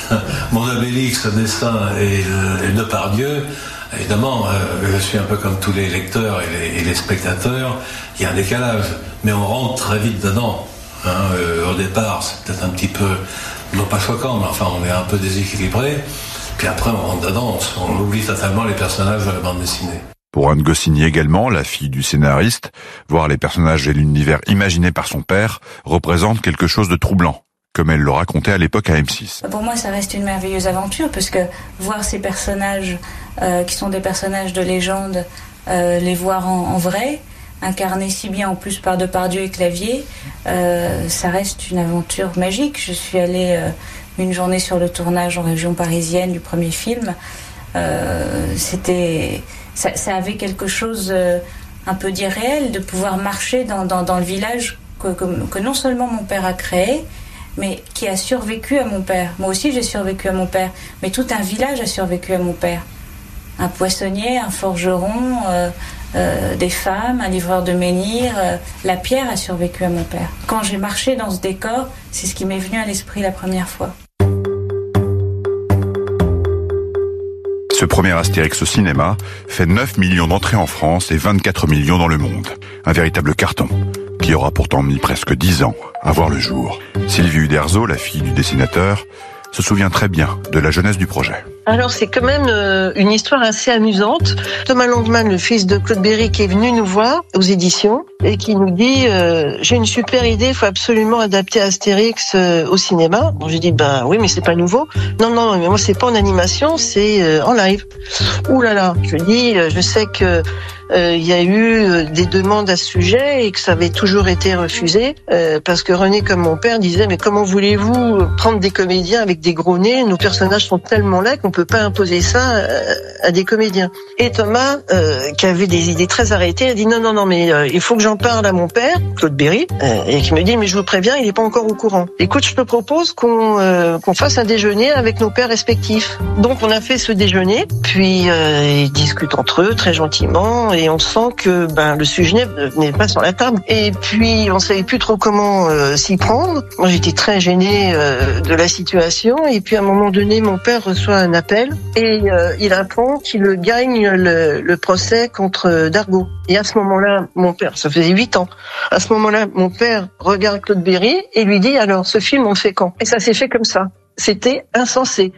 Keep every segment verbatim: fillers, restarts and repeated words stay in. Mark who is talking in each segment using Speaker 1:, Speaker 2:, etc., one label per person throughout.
Speaker 1: mon Obélix, Destin et, et Depardieu, évidemment, euh, je suis un peu comme tous les lecteurs et les, et les spectateurs, il y a un décalage, mais on rentre très vite dedans. Hein, euh, au départ, c'est peut-être un petit peu, non pas choquant, mais enfin, on est un peu déséquilibré. Puis après, on rentre dedans, on, on oublie totalement les personnages de la bande dessinée.
Speaker 2: Pour Anne Goscinny également, la fille du scénariste, voir les personnages et l'univers imaginé par son père représente quelque chose de troublant, comme elle le racontait à l'époque à M six.
Speaker 3: Pour moi, ça reste une merveilleuse aventure, parce que voir ces personnages, euh, qui sont des personnages de légende, euh, les voir en, en vrai, incarnés si bien en plus par Depardieu et Clavier, euh, ça reste une aventure magique. Je suis allée euh, une journée sur le tournage en région parisienne du premier film. Euh, c'était... Ça, ça avait quelque chose euh, un peu d'irréel, de pouvoir marcher dans, dans, dans le village que, que, que non seulement mon père a créé, mais qui a survécu à mon père. Moi aussi, j'ai survécu à mon père, mais tout un village a survécu à mon père. Un poissonnier, un forgeron, euh, euh, des femmes, un livreur de menhirs, euh, la pierre a survécu à mon père. Quand j'ai marché dans ce décor, c'est ce qui m'est venu à l'esprit la première fois.
Speaker 2: Ce premier Astérix au cinéma fait neuf millions d'entrées en France et vingt-quatre millions dans le monde. Un véritable carton, qui aura pourtant mis presque dix ans à voir le jour. Sylvie Uderzo, la fille du dessinateur, se souvient très bien de la jeunesse du projet.
Speaker 4: Alors c'est quand même euh, une histoire assez amusante. Thomas Langman, le fils de Claude Berry, qui est venu nous voir aux éditions et qui nous dit euh, j'ai une super idée, il faut absolument adapter Astérix euh, au cinéma. Bon, j'ai dit ben oui, mais c'est pas nouveau. Non non, mais moi c'est pas en animation, c'est euh, en live. Ouh là là, je dis euh, je sais que il euh, y a eu euh, des demandes à ce sujet et que ça avait toujours été refusé euh, parce que René, comme mon père, disait mais comment voulez-vous prendre des comédiens avec des gros nez? Nos personnages sont tellement laids qu'on peut pas imposer ça euh, à des comédiens. Et Thomas, euh, qui avait des idées très arrêtées, a dit non non non mais euh, il faut que j'en parle à mon père, Claude Berry, euh, et qui me dit mais je vous préviens, il est pas encore au courant. Écoute, je te propose qu'on euh, qu'on fasse un déjeuner avec nos pères respectifs. Donc on a fait ce déjeuner, puis euh, ils discutent entre eux très gentiment. Et on sent que ben le sujet n'est pas sur la table. Et puis on savait plus trop comment euh, s'y prendre. Moi j'étais très gênée euh, de la situation. Et puis à un moment donné, mon père reçoit un appel et euh, il apprend qu'il gagne le, le procès contre Dargaud. Et à ce moment-là, mon père, ça faisait huit ans. À ce moment-là, mon père regarde Claude Berry et lui dit alors ce film on le fait quand? Et ça s'est fait comme ça. C'était insensé.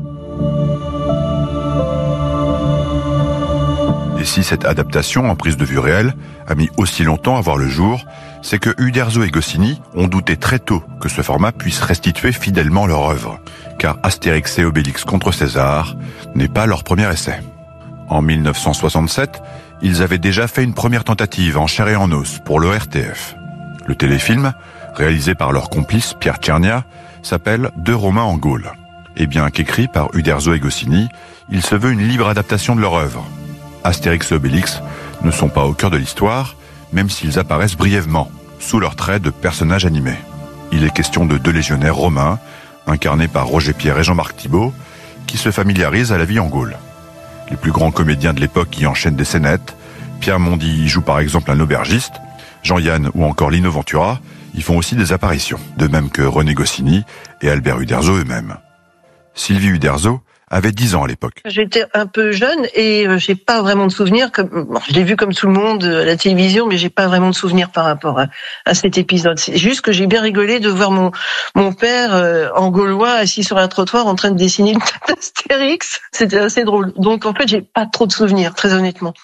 Speaker 2: Et si cette adaptation en prise de vue réelle a mis aussi longtemps à voir le jour, c'est que Uderzo et Goscinny ont douté très tôt que ce format puisse restituer fidèlement leur œuvre, car Astérix et Obélix contre César n'est pas leur premier essai. En mille neuf cent soixante-sept, ils avaient déjà fait une première tentative en chair et en os pour l'O R T F. Le téléfilm, réalisé par leur complice Pierre Tchernia, s'appelle Deux Romains en Gaule. Et bien qu'écrit par Uderzo et Goscinny, il se veut une libre adaptation de leur œuvre. Astérix et Obélix ne sont pas au cœur de l'histoire, même s'ils apparaissent brièvement, sous leur trait de personnages animés. Il est question de deux légionnaires romains, incarnés par Roger Pierre et Jean-Marc Thibault, qui se familiarisent à la vie en Gaule. Les plus grands comédiens de l'époque y enchaînent des scénettes. Pierre Mondy y joue par exemple un aubergiste, Jean-Yann ou encore Lino Ventura y font aussi des apparitions, de même que René Goscinny et Albert Uderzo eux-mêmes. Sylvie Uderzo avait dix ans à l'époque.
Speaker 4: J'étais un peu jeune et euh, j'ai pas vraiment de souvenirs. Comme, bon, je l'ai vu comme tout le monde à la télévision, mais j'ai pas vraiment de souvenirs par rapport à, à cet épisode. C'est juste que j'ai bien rigolé de voir mon mon père euh, en gaulois assis sur un trottoir en train de dessiner une tête d'Astérix. C'était assez drôle. Donc en fait, j'ai pas trop de souvenirs, très honnêtement.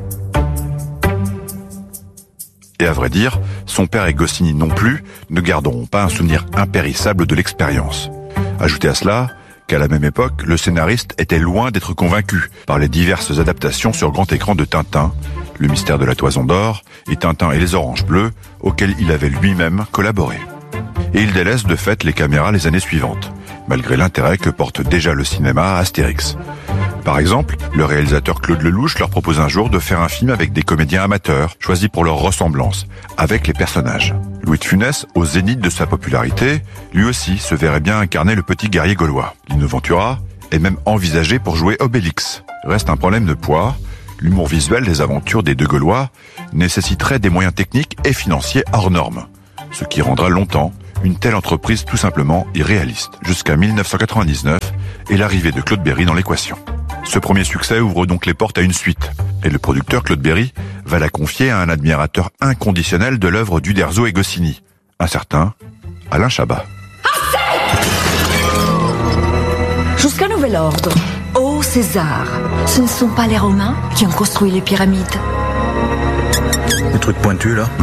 Speaker 2: Et à vrai dire, son père et Goscinny non plus ne garderont pas un souvenir impérissable de l'expérience. Ajoutez à cela qu'à la même époque, le scénariste était loin d'être convaincu par les diverses adaptations sur grand écran de Tintin, Le mystère de la toison d'or et Tintin et les oranges bleues, auxquels il avait lui-même collaboré. Et il délaisse de fait les caméras les années suivantes, malgré l'intérêt que porte déjà le cinéma à Astérix. Par exemple, le réalisateur Claude Lelouch leur propose un jour de faire un film avec des comédiens amateurs, choisis pour leur ressemblance, avec les personnages. Louis de Funès, au zénith de sa popularité, lui aussi se verrait bien incarner le petit guerrier gaulois. Lino Ventura est même envisagé pour jouer Obélix. Reste un problème de poids. L'humour visuel des aventures des deux Gaulois nécessiterait des moyens techniques et financiers hors normes, ce qui rendra longtemps Une telle entreprise tout simplement irréaliste, jusqu'à mille neuf cent quatre-vingt-dix-neuf et l'arrivée de Claude Berry dans l'équation. Ce premier succès ouvre donc les portes à une suite, et le producteur Claude Berry va la confier à un admirateur inconditionnel de l'œuvre d'Uderzo et Goscinny, un certain Alain Chabat.
Speaker 5: Jusqu'à nouvel ordre, ô César, ce ne sont pas les Romains qui ont construit les pyramides.
Speaker 6: Les trucs pointus, là.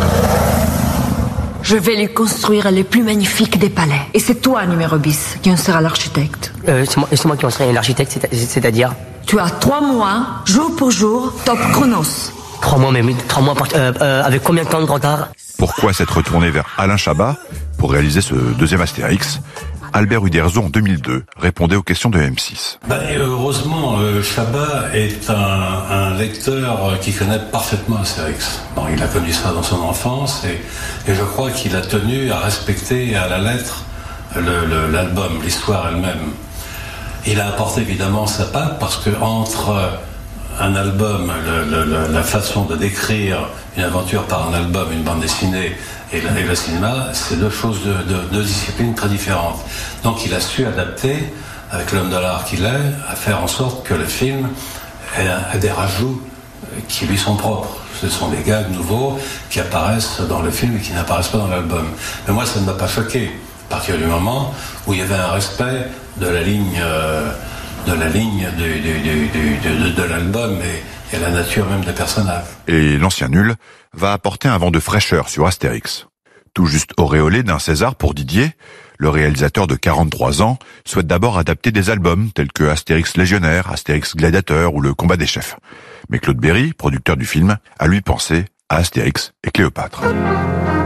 Speaker 5: Je vais lui construire les plus magnifiques des palais. Et c'est toi, numéro bis, qui en sera l'architecte.
Speaker 7: Euh, c'est moi, c'est moi qui en serai l'architecte, c'est-à-dire...
Speaker 5: Tu as trois mois, jour pour jour, top chronos.
Speaker 7: Trois mois, mais trois mois, euh, euh, avec combien de temps de retard?
Speaker 2: Pourquoi s'être retourné vers Alain Chabat pour réaliser ce deuxième Astérix? Albert Uderzo, en deux mille deux, répondait aux questions de M six.
Speaker 1: Ben, heureusement, euh, Chabat est un, un lecteur qui connaît parfaitement Astérix. Bon, il a connu ça dans son enfance et, et je crois qu'il a tenu à respecter à la lettre le, le, l'album, l'histoire elle-même. Il a apporté évidemment sa patte parce que entre un album, le, le, la façon de décrire une aventure par un album, une bande dessinée, et le, et le cinéma, c'est deux choses de, de, deux disciplines très différentes. Donc il a su adapter, avec l'homme de l'art qu'il est, à faire en sorte que le film ait, ait des rajouts qui lui sont propres. Ce sont des gags nouveaux qui apparaissent dans le film et qui n'apparaissent pas dans l'album. Mais moi, ça ne m'a pas choqué, à partir du moment où il y avait un respect de la ligne, euh, de la ligne du, du, du, du, de, de l'album et, et la nature même des personnages.
Speaker 2: Et l'ancien nul va apporter un vent de fraîcheur sur Astérix. Tout juste auréolé d'un César pour Didier, le réalisateur de quarante-trois ans souhaite d'abord adapter des albums tels que Astérix Légionnaire, Astérix Gladiateur ou Le Combat des Chefs. Mais Claude Berry, producteur du film, a lui pensé à Astérix et Cléopâtre.